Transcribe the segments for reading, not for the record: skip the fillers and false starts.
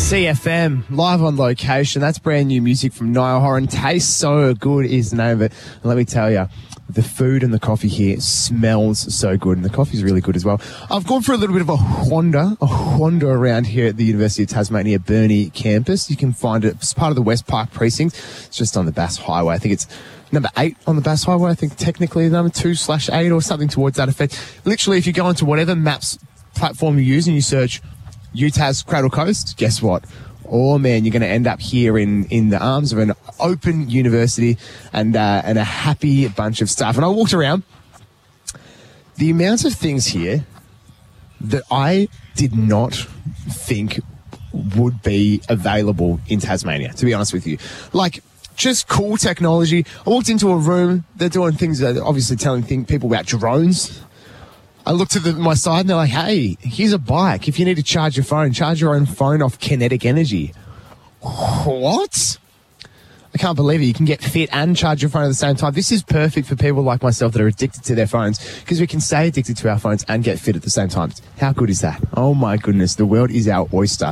CFM, live on location. That's brand new music from Niall Horan. Tastes so good is the name of it. And let me tell you, the food and the coffee here smells so good, and the coffee's really good as well. I've gone for a little bit of a wander around here at the University of Tasmania Burnie campus. You can find it as part of the West Park precinct. It's just on the Bass Highway. I think it's number 8 on the Bass Highway. I think technically number 2/8 or something towards that effect. Literally, if you go into whatever maps platform you use and you search UTAS Cradle Coast, guess what? Oh man, you're going to end up here in the arms of an open university and a happy bunch of staff. And I walked around. The amount of things here that I did not think would be available in Tasmania, to be honest with you. Like, just cool technology. I walked into a room. They're doing things, obviously telling people about drones. I looked to my side and they're like, hey, here's a bike. If you need to charge your own phone off kinetic energy. What? I can't believe it. You can get fit and charge your phone at the same time. This is perfect for people like myself that are addicted to their phones, because we can stay addicted to our phones and get fit at the same time. How good is that? Oh my goodness. The world is our oyster.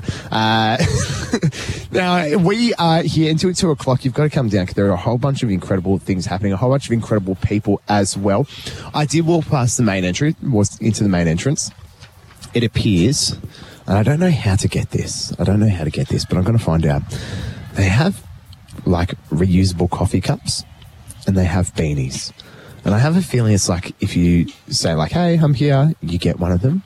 Now, we are here until 2 o'clock. You've got to come down because there are a whole bunch of incredible things happening, a whole bunch of incredible people as well. I did walk past the main entrance, into the main entrance. It appears, and I don't know how to get this. but I'm going to find out. They have like reusable coffee cups and they have beanies. And I have a feeling it's like if you say like, hey, I'm here, you get one of them.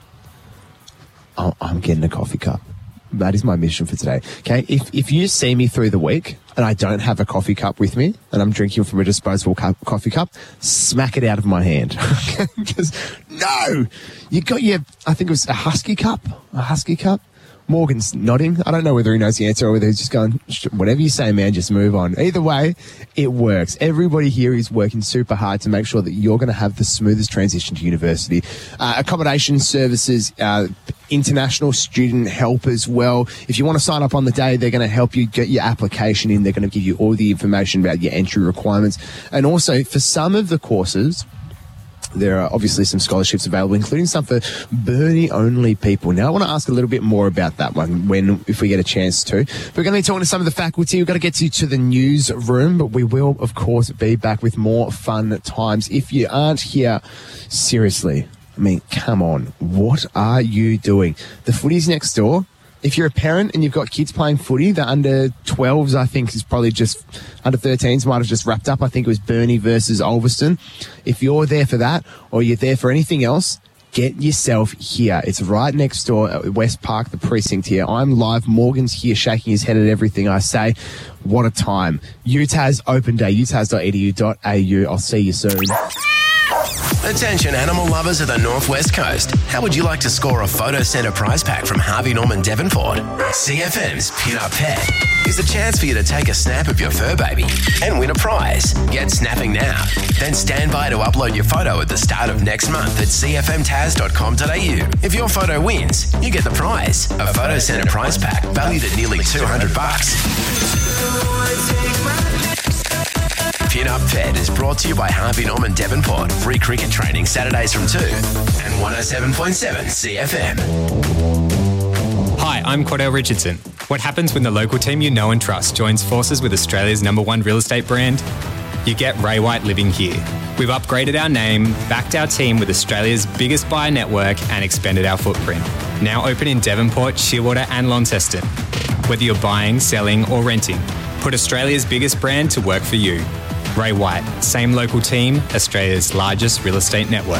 I'm getting a coffee cup. That is my mission for today. Okay, if you see me through the week and I don't have a coffee cup with me and I'm drinking from a disposable coffee cup, smack it out of my hand. Because no, you got I think it was a Husky cup. Morgan's nodding. I don't know whether he knows the answer or whether he's just going, whatever you say, man, just move on. Either way, it works. Everybody here is working super hard to make sure that you're going to have the smoothest transition to university. Accommodation services, international student help as well. If you want to sign up on the day, they're going to help you get your application in. They're going to give you all the information about your entry requirements. And also, for some of the courses, there are obviously some scholarships available, including some for Burnie-only people. Now, I want to ask a little bit more about that one if we get a chance to. We're going to be talking to some of the faculty. We've got to get to the newsroom, but we will, of course, be back with more fun times. If you aren't here, seriously, I mean, come on. What are you doing? The footy's next door. If you're a parent and you've got kids playing footy, the under 12s, I think, is probably just under 13s might have just wrapped up. I think it was Burnie versus Ulverston. If you're there for that or you're there for anything else, get yourself here. It's right next door at West Park, the precinct here. I'm live. Morgan's here shaking his head at everything I say. What a time. UTAS Open Day, utas.edu.au. I'll see you soon. Attention animal lovers of the Northwest Coast. How would you like to score a Photo Centre prize pack from Harvey Norman Devonport? CFM's Pin Up Pet is a chance for you to take a snap of your fur baby and win a prize. Get snapping now. Then stand by to upload your photo at the start of next month at cfmtaz.com.au. If your photo wins, you get the prize. A Photo Centre prize pack valued at nearly $200. Pin Up Pet is brought to you by Harvey Norman Devonport. Free cricket training Saturdays from 2 and 107.7 CFM. Hi, I'm Cordell Richardson. What happens when the local team you know and trust joins forces with Australia's #1 real estate brand? You get Ray White living here. We've upgraded our name, backed our team with Australia's biggest buyer network and expanded our footprint. Now open in Devonport, Shearwater and Launceston. Whether you're buying, selling or renting, put Australia's biggest brand to work for you. Ray White, same local team, Australia's largest real estate network.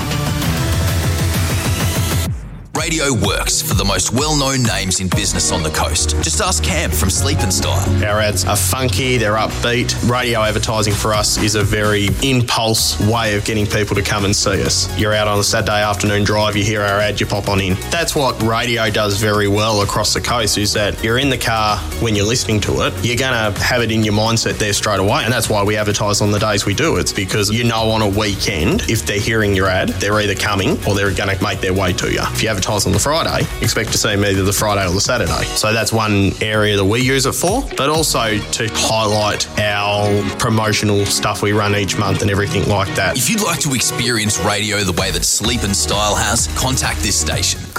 Radio works for the most well-known names in business on the coast. Just ask Cam from Sleep and Style. Our ads are funky, they're upbeat. Radio advertising for us is a very impulse way of getting people to come and see us. You're out on a Saturday afternoon drive, you hear our ad, you pop on in. That's what radio does very well across the coast, is that you're in the car when you're listening to it, you're going to have it in your mindset there straight away, and that's why we advertise on the days we do. It's because you know on a weekend, if they're hearing your ad, they're either coming or they're going to make their way to you. If you advertise on the Friday, expect to see them either the Friday or the Saturday. So that's one area that we use it for, but also to highlight our promotional stuff we run each month and everything like that. If you'd like to experience radio the way that Sleep and Style has, contact this station.